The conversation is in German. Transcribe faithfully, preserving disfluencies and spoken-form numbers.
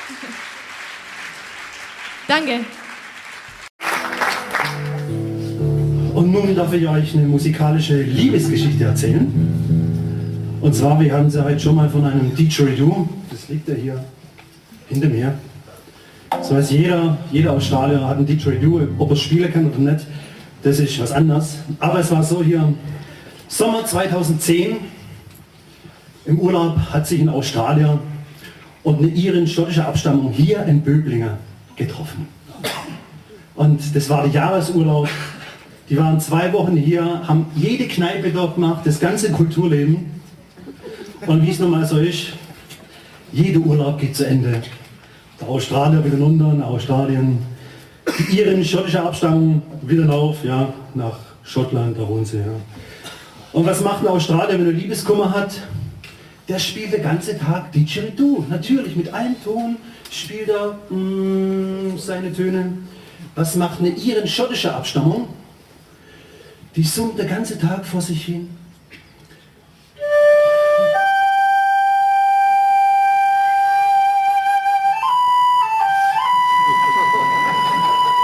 Danke. Und nun darf ich euch eine musikalische Liebesgeschichte erzählen. Und zwar, wir haben sie heute schon mal von einem Didgeridoo, das liegt ja hier hinter mir. Das weiß jeder, jeder Australier hat ein Didgeridoo, ob er es spielen kann oder nicht, das ist was anderes. Aber es war so hier, Sommer zweitausendzehn, im Urlaub hat sich ein Australier und eine Iren schottischer Abstammung hier in Böblinger getroffen. Und das war der Jahresurlaub. Die waren zwei Wochen hier, haben jede Kneipe dort gemacht, das ganze Kulturleben. Und wie es nun mal so ist, jeder Urlaub geht zu Ende. Der Australier wieder runter nach Australien. Die Iren schottische Abstammung wieder rauf, ja, nach Schottland, da wohnen sie. Ja. Und was macht ein Australier, wenn er Liebeskummer hat? Der spielt den ganzen Tag Didgeridoo. Natürlich, mit einem Ton spielt er mm, seine Töne. Was macht eine Iren schottische Abstammung? Die summt den ganzen Tag vor sich hin.